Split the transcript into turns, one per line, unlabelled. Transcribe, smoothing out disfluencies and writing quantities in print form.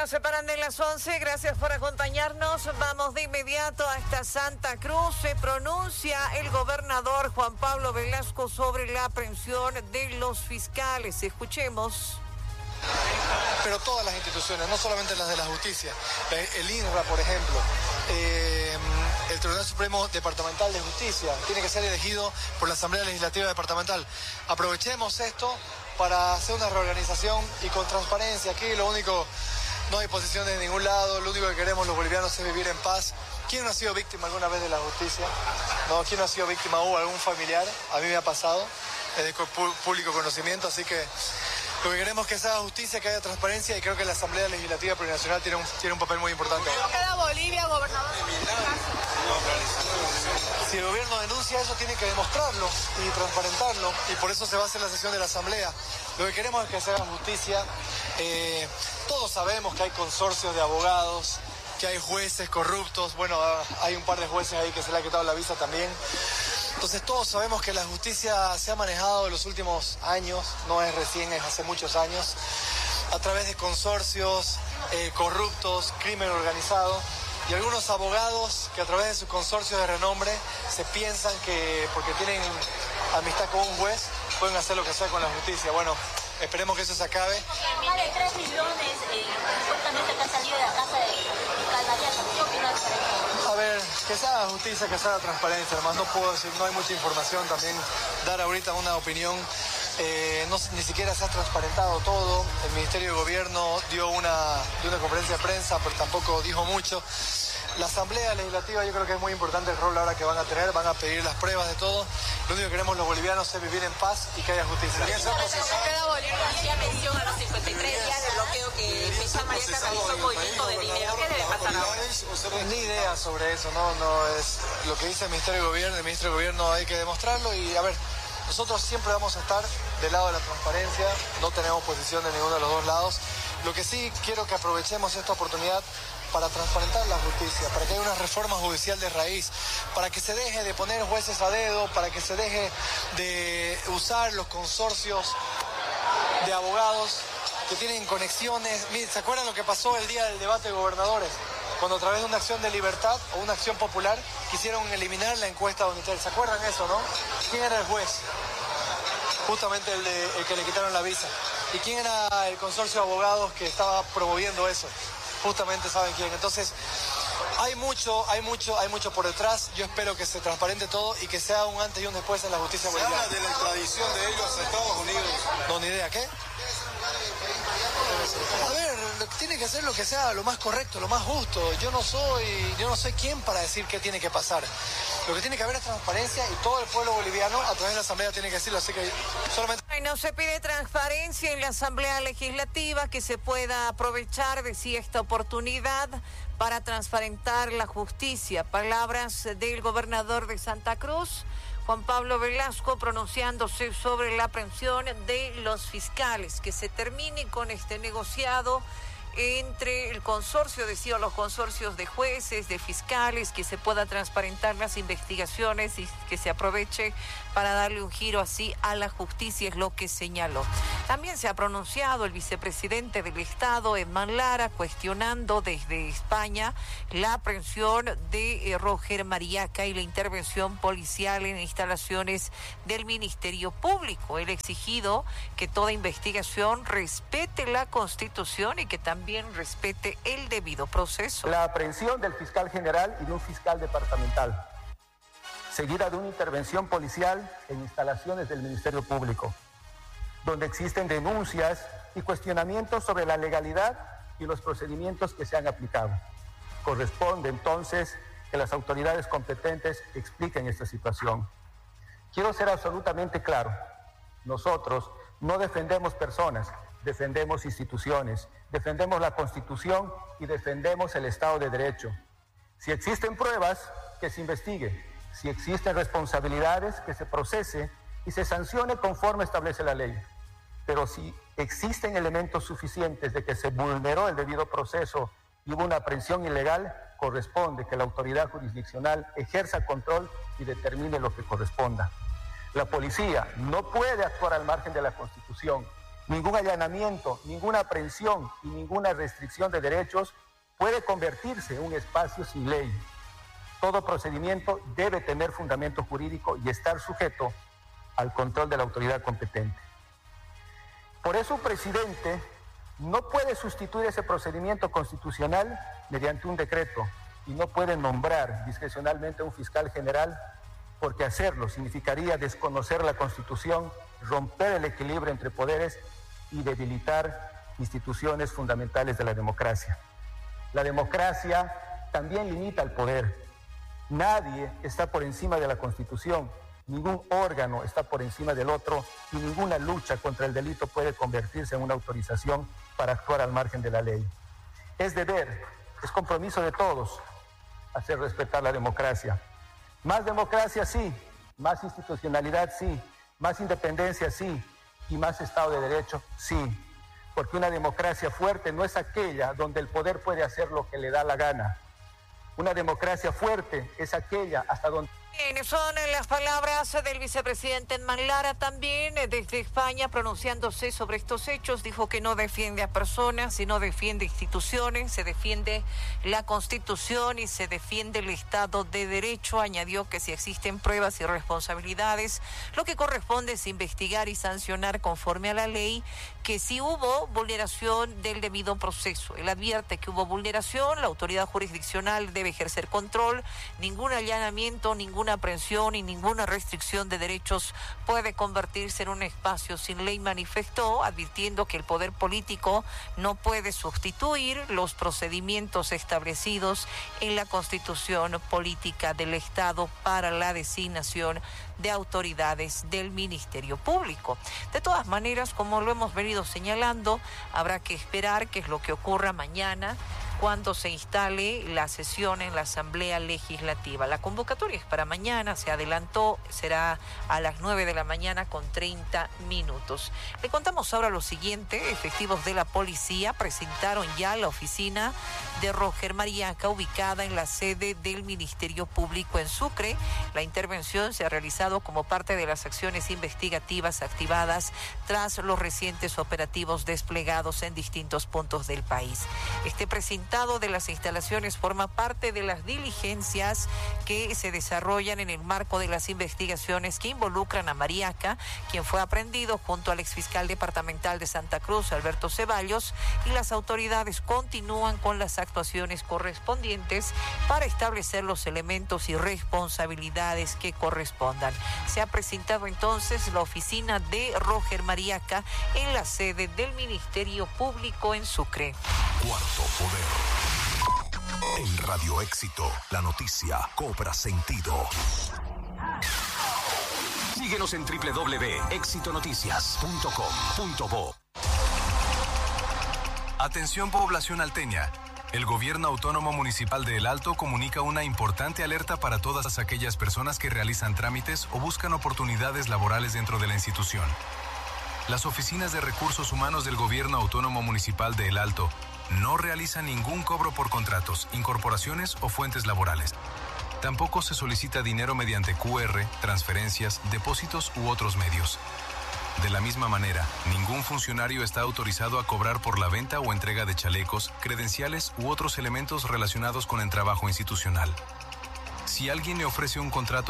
nos separan de las 11. Gracias por acompañarnos. Vamos de inmediato hasta Santa Cruz. Se pronuncia el gobernador Juan Pablo Velasco sobre la aprehensión de los fiscales. Escuchemos.
Pero todas las instituciones, no solamente las de la justicia, el INRA, por ejemplo, el Tribunal Supremo Departamental de Justicia, tiene que ser elegido por la Asamblea Legislativa Departamental. Aprovechemos esto para hacer una reorganización y con transparencia. Aquí no hay posiciones de ningún lado, lo único que queremos los bolivianos es vivir en paz. ¿Quién no ha sido víctima alguna vez de la justicia? ¿No? ¿Quién no ha sido víctima? ¿Hubo algún familiar? A mí me ha pasado, es de público conocimiento, así que lo que queremos es que se haga justicia, que haya transparencia, y creo que la Asamblea Legislativa Plurinacional tiene un papel muy importante.
¿Cómo queda Bolivia, gobernador?
Si el gobierno denuncia eso, tiene que demostrarlo y transparentarlo, y por eso se va a hacer la sesión de la Asamblea. Lo que queremos es que se haga justicia. Todos sabemos que hay consorcios de abogados, que hay jueces corruptos. Bueno, hay un par de jueces ahí que se le ha quitado la visa también. Entonces todos sabemos que la justicia se ha manejado en los últimos años, no es recién, es hace muchos años, a través de consorcios corruptos, crimen organizado, y algunos abogados que a través de sus consorcios de renombre se piensan que porque tienen amistad con un juez pueden hacer lo que sea con la justicia. Bueno, esperemos que eso se acabe.
Más de 3 millones supuestamente que han salido de la casa de fiscal Mariano. ¿Qué opinas sobre eso?
A ver, que se haga justicia, que se haga transparencia. Además, no puedo decir, no hay mucha información también. Dar ahorita una opinión, ni siquiera se ha transparentado todo. El Ministerio de Gobierno dio una conferencia de prensa, pero tampoco dijo mucho. La Asamblea Legislativa, yo creo que es muy importante el rol ahora que van a tener, van a pedir las pruebas de todo. Lo único que queremos los bolivianos es vivir en paz y que haya justicia.
Queda Bolivia, hacía mención a los 53 días de bloqueo que fiscal Mariano realizó movimiento de dinero. ¿Qué debe pasar ahora?
Ni idea sobre eso, no es lo que dice el Ministerio de Gobierno. El Ministro de Gobierno hay que demostrarlo y, a ver, nosotros siempre vamos a estar del lado de la transparencia, no tenemos posición de ninguno de los dos lados. Lo que sí quiero que aprovechemos esta oportunidad para transparentar la justicia, para que haya una reforma judicial de raíz, para que se deje de poner jueces a dedo, para que se deje de usar los consorcios de abogados que tienen conexiones. Miren, ¿se acuerdan lo que pasó el día del debate de gobernadores? Cuando a través de una acción de libertad o una acción popular quisieron eliminar la encuesta unitaria. ¿Se acuerdan eso, no? ¿Quién era el juez? Justamente el que le quitaron la visa. ¿Y quién era el consorcio de abogados que estaba promoviendo eso? Justamente saben quién. Entonces, hay mucho por detrás. Yo espero que se transparente todo y que sea un antes y un después en la justicia boliviana.
Se habla de la extradición de ellos a Estados Unidos.
No, ni idea, ¿qué? A ver, tiene que ser lo que sea lo más correcto, lo más justo. Yo no soy quién para decir qué tiene que pasar. Lo que tiene que haber es transparencia y todo el pueblo boliviano a través de la Asamblea tiene que decirlo, así que solamente...
No se pide transparencia en la Asamblea Legislativa, que se pueda aprovechar de sí esta oportunidad para transparentar la justicia. Palabras del gobernador de Santa Cruz, Juan Pablo Velasco, pronunciándose sobre la aprehensión de los fiscales, que se termine con este negociado entre el consorcio, decía, los consorcios de jueces, de fiscales, que se pueda transparentar las investigaciones y que se aproveche para darle un giro así a la justicia, es lo que señaló. También se ha pronunciado el vicepresidente del Estado, Edman Lara, cuestionando desde España la aprehensión de Roger Mariaca y la intervención policial en instalaciones del Ministerio Público. Él ha exigido que toda investigación respete la Constitución y que también respete el debido proceso.
La aprehensión del fiscal general y de un fiscal departamental, seguida de una intervención policial en instalaciones del Ministerio Público, donde existen denuncias y cuestionamientos sobre la legalidad y los procedimientos que se han aplicado. Corresponde entonces que las autoridades competentes expliquen esta situación. Quiero ser absolutamente claro, nosotros no defendemos personas, defendemos instituciones, defendemos la Constitución y defendemos el Estado de Derecho. Si existen pruebas, que se investigue. Si existen responsabilidades, que se procese y se sancione conforme establece la ley. Pero si existen elementos suficientes de que se vulneró el debido proceso y hubo una aprehensión ilegal, corresponde que la autoridad jurisdiccional ejerza control y determine lo que corresponda. La policía no puede actuar al margen de la Constitución, Ningún allanamiento, ninguna aprehensión y ninguna restricción de derechos puede convertirse en un espacio sin ley. Todo procedimiento debe tener fundamento jurídico y estar sujeto al control de la autoridad competente. Por eso, un presidente no puede sustituir ese procedimiento constitucional mediante un decreto y no puede nombrar discrecionalmente a un fiscal general, porque hacerlo significaría desconocer la Constitución, romper el equilibrio entre poderes y debilitar instituciones fundamentales de la democracia. La democracia también limita el poder. Nadie está por encima de la Constitución, ningún órgano está por encima del otro y ninguna lucha contra el delito puede convertirse en una autorización para actuar al margen de la ley. Es deber, es compromiso de todos hacer respetar la democracia. Más democracia sí, más institucionalidad sí, más independencia sí y más Estado de Derecho sí. Porque una democracia fuerte no es aquella donde el poder puede hacer lo que le da la gana. Una democracia fuerte es aquella hasta donde...
Bien, son las palabras del vicepresidente Edman Lara también desde España pronunciándose sobre estos hechos. Dijo que no defiende a personas, sino defiende instituciones, se defiende la Constitución y se defiende el Estado de Derecho. Añadió que si existen pruebas y responsabilidades, lo que corresponde es investigar y sancionar conforme a la ley, que si hubo vulneración del debido proceso. Él advierte que hubo vulneración, la autoridad jurisdiccional debe ejercer control, ningún allanamiento, ninguna aprehensión y ninguna restricción de derechos puede convertirse en un espacio sin ley, manifestó, advirtiendo que el poder político no puede sustituir los procedimientos establecidos en la Constitución Política del Estado para la designación de autoridades del Ministerio Público. De todas maneras, como lo hemos venido señalando, habrá que esperar qué es lo que ocurra mañana cuando se instale la sesión en la Asamblea Legislativa. La convocatoria es para mañana, se adelantó, será a las 9 de la mañana con 30 minutos. Le contamos ahora lo siguiente: efectivos de la policía presentaron ya la oficina de Roger Mariaca, ubicada en la sede del Ministerio Público en Sucre. La intervención se ha realizado como parte de las acciones investigativas activadas tras los recientes operativos desplegados en distintos puntos del país. Este presentado de las instalaciones forma parte de las diligencias que se desarrollan en el marco de las investigaciones que involucran a Mariaca, quien fue aprehendido junto al exfiscal departamental de Santa Cruz, Alberto Ceballos, y las autoridades continúan con las actuaciones correspondientes para establecer los elementos y responsabilidades que correspondan. Se ha presentado entonces la oficina de Roger Mariaca en la sede del Ministerio Público en Sucre.
Cuarto Poder. En Radio Éxito, la noticia cobra sentido. Síguenos en www.exitonoticias.com.bo.
Atención, población alteña. El Gobierno Autónomo Municipal de El Alto comunica una importante alerta para todas aquellas personas que realizan trámites o buscan oportunidades laborales dentro de la institución. Las oficinas de recursos humanos del Gobierno Autónomo Municipal de El Alto no realizan ningún cobro por contratos, incorporaciones o fuentes laborales. Tampoco se solicita dinero mediante QR, transferencias, depósitos u otros medios. De la misma manera, ningún funcionario está autorizado a cobrar por la venta o entrega de chalecos, credenciales u otros elementos relacionados con el trabajo institucional. Si alguien le ofrece un contrato